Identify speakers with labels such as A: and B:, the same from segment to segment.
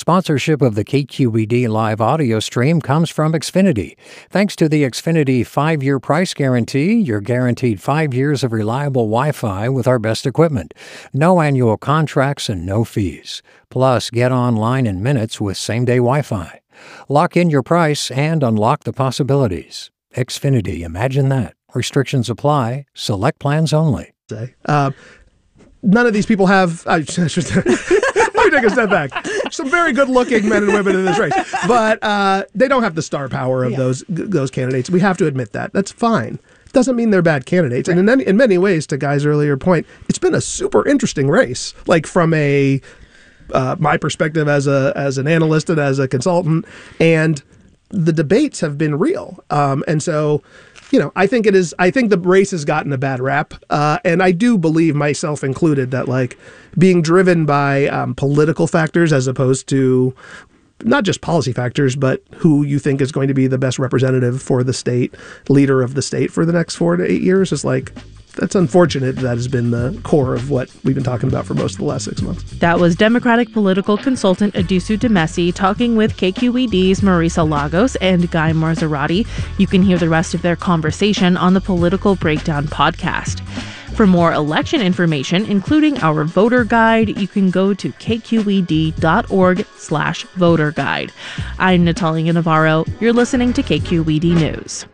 A: Sponsorship of the KQED live audio stream comes from Xfinity. Thanks to the Xfinity 5-year price guarantee, you're guaranteed 5 years of reliable Wi-Fi with our best equipment. No annual contracts and no fees. Plus, get online in minutes with same-day Wi-Fi. Lock in your price and unlock the possibilities. Xfinity, imagine that. Restrictions apply. Select plans only.
B: None of these people have... let me take a step back. Some very good-looking men and women in this race. But they don't have the star power of those candidates. We have to admit that. That's fine. Doesn't mean they're bad candidates. Right. And in many ways, to Guy's earlier point, it's been a super interesting race. Like from my perspective as an analyst and as a consultant, and the debates have been real. And so... I think the race has gotten a bad rap. And I do believe, myself included, that like being driven by political factors as opposed to not just policy factors, but who you think is going to be the best representative for the state, leader of the state for the next 4 to 8 years is like, that's unfortunate. That has been the core of what we've been talking about for most of the last 6 months.
C: That was Democratic political consultant Adusu Demesi talking with KQED's Marisa Lagos and Guy Marzorati. You can hear the rest of their conversation on the Political Breakdown podcast. For more election information, including our voter guide, you can go to kqed.org/voter guide. I'm Natalia Navarro. You're listening to KQED News.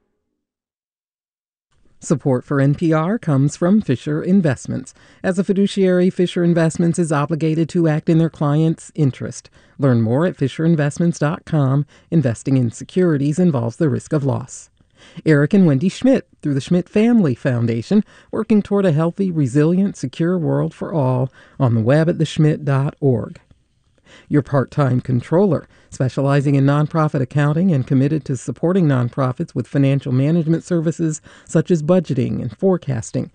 D: Support for NPR comes from Fisher Investments. As a fiduciary, Fisher Investments is obligated to act in their clients' interest. Learn more at FisherInvestments.com. Investing in securities involves the risk of loss. Eric and Wendy Schmidt, through the Schmidt Family Foundation, working toward a healthy, resilient, secure world for all, on the web at theschmidt.org. Your part-time controller, specializing in nonprofit accounting and committed to supporting nonprofits with financial management services such as budgeting and forecasting.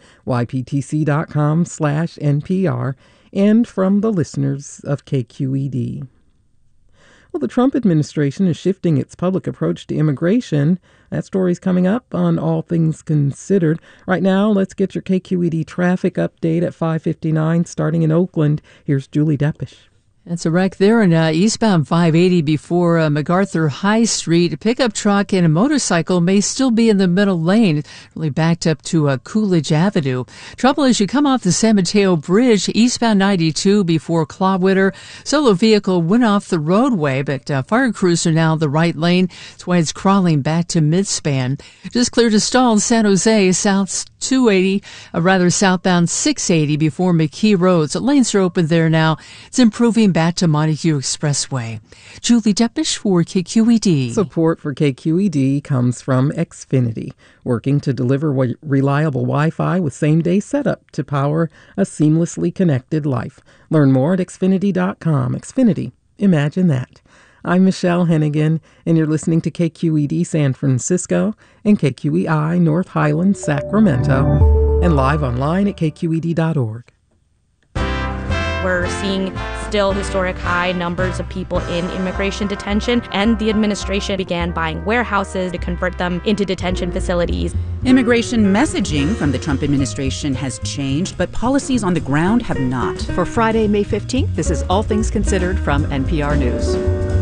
D: yptc.com/NPR, and from the listeners of KQED. Well, the Trump administration is shifting its public approach to immigration. That story's coming up on All Things Considered. Right now, let's get your KQED traffic update at 5:59, starting in Oakland. Here's Julie Deppish.
E: It's a wreck there in eastbound 580 before MacArthur High Street. A pickup truck and a motorcycle may still be in the middle lane, really backed up to Coolidge Avenue. Trouble as you come off the San Mateo Bridge, eastbound 92 before Clawwitter. Solo vehicle went off the roadway, but fire crews are now in the right lane. That's why it's crawling back to midspan. Just cleared a stall in San Jose, south 280, southbound 680 before McKee Roads. The lanes are open there now. It's improving back to Montague Expressway. Julie Deppish for KQED.
D: Support for KQED comes from Xfinity, working to deliver reliable Wi-Fi with same-day setup to power a seamlessly connected life. Learn more at Xfinity.com. Xfinity, imagine that. I'm Michelle Hennigan, and you're listening to KQED San Francisco and KQEI North Highlands, Sacramento, and live online at kqed.org.
F: We're seeing still historic high numbers of people in immigration detention, and the administration began buying warehouses to convert them into detention facilities.
G: Immigration messaging from the Trump administration has changed, but policies on the ground have not.
H: For Friday, May 15th, this is All Things Considered from NPR News.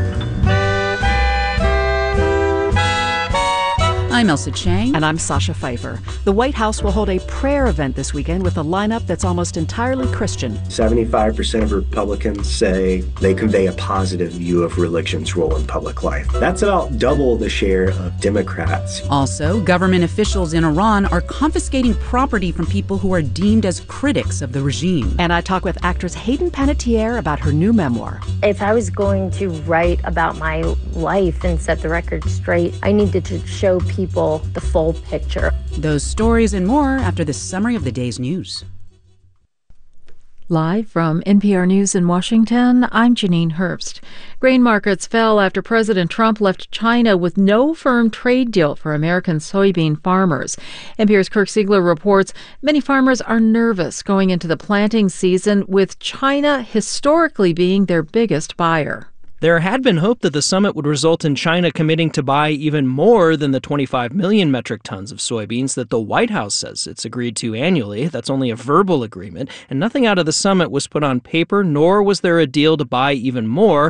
G: I'm Elsa Chang.
H: And I'm Sasha Pfeiffer. The White House will hold a prayer event this weekend with a lineup that's almost entirely Christian.
I: 75% of Republicans say they convey a positive view of religion's role in public life. That's about double the share of Democrats.
G: Also, government officials in Iran are confiscating property from people who are deemed as critics of the regime.
H: And I talk with actress Hayden Panettiere about her new memoir.
J: If I was going to write about my life and set the record straight, I needed to show people the full picture.
G: Those stories and more after this summary of the day's news.
E: Live from NPR News in Washington, I'm Janine Herbst. Grain markets fell after President Trump left China with no firm trade deal for American soybean farmers. NPR's Kirk Siegler reports many farmers are nervous going into the planting season, with China historically being their biggest buyer.
K: There had been hope that the summit would result in China committing to buy even more than the 25 million metric tons of soybeans that the White House says it's agreed to annually. That's only a verbal agreement, and nothing out of the summit was put on paper, nor was there a deal to buy even more.